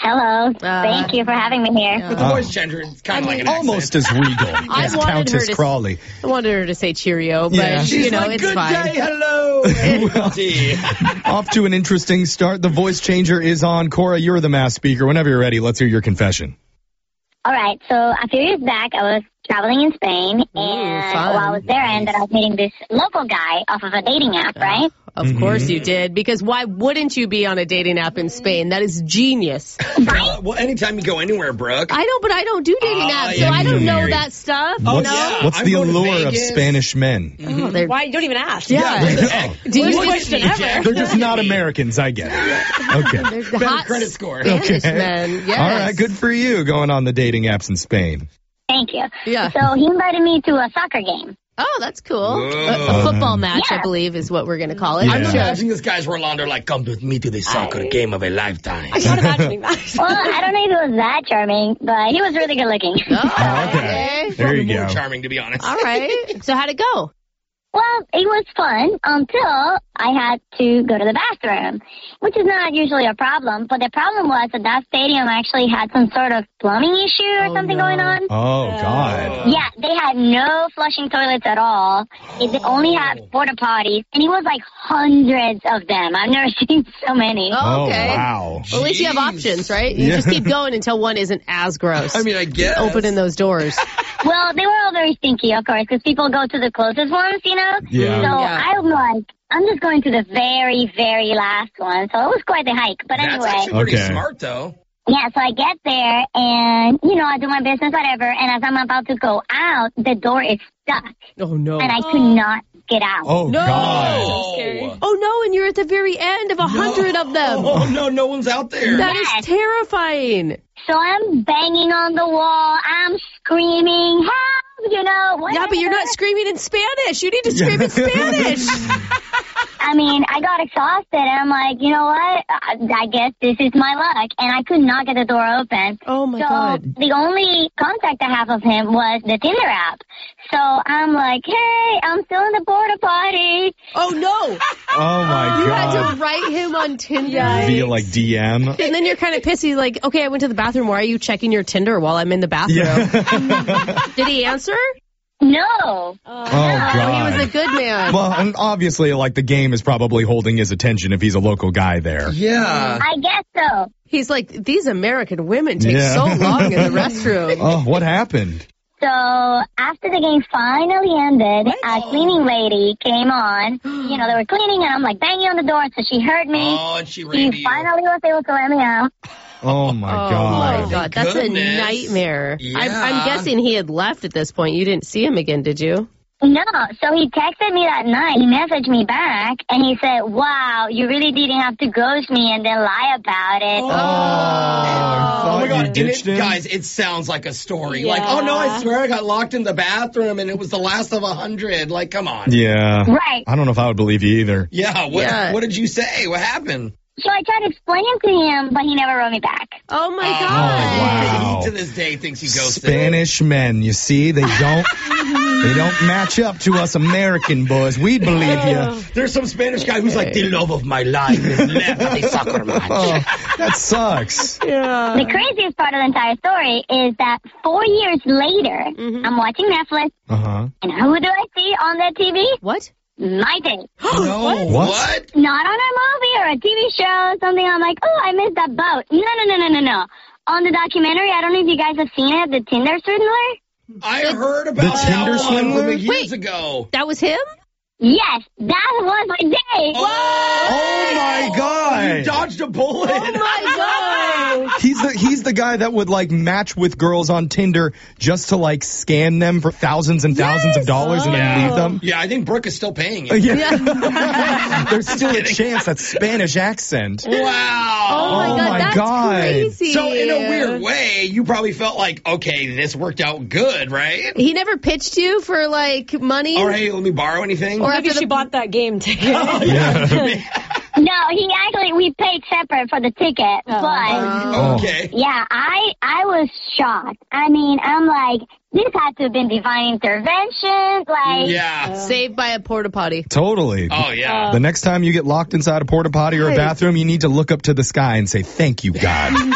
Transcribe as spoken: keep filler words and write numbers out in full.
Hello. Uh, Thank you for having me here. Yeah. The voice changer is kind of like an almost accent. as regal as Countess to, Crawley. I wanted her to say cheerio, but yeah. She's you know, like, it's good fine. day, hello. well, off to an interesting start. The voice changer is on. Cora, you're the mass speaker. Whenever you're ready, let's hear your confession. All right. So a few years back, I was traveling in Spain, and Ooh, while I was there, I ended up meeting this local guy off of a dating app, right? Of mm-hmm. course you did, because why wouldn't you be on a dating app in Spain? That is genius. Uh, well, anytime you go anywhere, Brooke. I know, but I don't do dating oh, apps, yeah, so I don't know married. that stuff. What's, no? yeah. what's I'm the going to allure of Vegas. Spanish men? Oh, they're, Why? Don't even ask. yeah. yeah. Do you question ever. They're just not Americans. I get it. Okay. There's the Better hot credit score. Spanish Okay. men. Yes. All right. Good for you going on the dating apps in Spain. Thank you. Yeah. So he invited me to a soccer game. Oh, that's cool. A, Whoa. a football match, Yeah. I believe, is what we're going to call it. Yeah. I'm I'm imagining this guy's Rolando like, come with me to the soccer I- game of a lifetime. I'm not imagining that. Well, I don't know if he was that charming, but he was really good looking. Oh, Oh, okay. okay. There you More go. charming, to be honest. All right. So how'd it go? Well, it was fun until I had to go to the bathroom, which is not usually a problem. But the problem was that that stadium actually had some sort of plumbing issue or Oh, something no. going on. Oh, God. Yeah, they had no flushing toilets at all. It they only had porta potties, and it was like hundreds of them. I've never seen so many. Oh, okay. Oh, wow. Well, at least you have Jeez. options, right? You Yeah. just keep going until one isn't as gross. I mean, I guess. Opening those doors. Well, they were all very stinky, of course, because people go to the closest ones, you know? Yeah. So Yeah. I'm like, I'm just going to the very, very last one. So it was quite the hike. But That's anyway. actually pretty Okay. smart, though. Yeah, so I get there, and, you know, I do my business, whatever, and as I'm about to go out, the door is stuck, Oh, no. and I could not get out. Oh, No. God. Oh. scary. Oh, no, and you're at the very end of a hundred of them. Oh, no, no one's out there. That Yes. is terrifying. So I'm banging on the wall, I'm screaming, help, you know, whatever. Yeah, but you're not screaming in Spanish. You need to scream in Spanish. I mean, I got exhausted, and I'm like, you know what? I, I guess this is my luck, and I could not get the door open. Oh, my so God. the only contact I have of him was the Tinder app. So I'm like, hey, I'm still in the porta potty. Oh, no. Oh, my You had God. to write him on Tinder. Via, like, D M. And then you're kind of pissy, like, okay, I went to the bathroom. Why are you checking your Tinder while I'm in the bathroom? Yeah. Did he answer? No. Oh, Oh, God. he was a good man. Well, and obviously, like, the game is probably holding his attention if he's a local guy there. Yeah. I guess so. He's like, these American women take Yeah. so long in the restroom. Oh, what happened? So after the game finally ended, a cleaning lady came on. You know, they were cleaning, and I'm like banging on the door, so she heard me. Oh, and she ran to She you. finally was able to let me out. Oh, my Oh, God. my God. That's Goodness. a nightmare. Yeah. I'm, I'm guessing he had left at this point. You didn't see him again, did you? No, so he texted me that night. He messaged me back, and he said, wow, you really didn't have to ghost me and then lie about it. Oh, I Oh thought my you God, and ditched it, him. guys, it sounds like a story. Yeah. Like, oh no, I swear I got locked in the bathroom and it was the last of a hundred. Like, come on. Yeah. Right. I don't know if I would believe you either. Yeah, what, Yeah. what did you say? What happened? So I tried explaining to him, but he never wrote me back. Oh, my Oh, God. wow. He to this day thinks he ghosted. Spanish men, you see, they don't they don't match up to us American boys. We believe you. There's some Spanish guy who's like, the love of my life is left at the soccer match. Oh, that sucks. Yeah. The craziest part of the entire story is that four years later, I'm watching Netflix, Uh huh. and who do I see on that T V? What? My date. No, What? what? Not on a movie or a T V show or something. I'm like, oh, I missed that boat. No, no, no, no, no, no. On the documentary, I don't know if you guys have seen it, The Tinder Swindler. I heard about The that Tinder one swindler? from years Wait. ago. That was him? Yes, that was my date. Oh my You God. dodged a bullet. Oh, my God. He's the he's the guy that would like match with girls on Tinder just to like scam them for thousands and thousands of dollars and then leave them. Yeah, I think Brooke is still paying you. Yeah. There's still a chance that Spanish accent. Oh, Wow. my Oh, God. my That's God. crazy. So in a weird way, you probably felt like, okay, this worked out good, right? He never pitched you for, like, money? Or hey, let me borrow anything? Or Maybe after she the- bought that game ticket. No, he actually, we paid separate for the ticket, but Oh. Okay. yeah, I I was shocked. I mean, I'm like, this had to have been divine intervention. Like, Yeah. Saved by a porta potty. Totally. Oh, yeah. The next time you get locked inside a porta potty or a bathroom, you need to look up to the sky and say, thank you, God.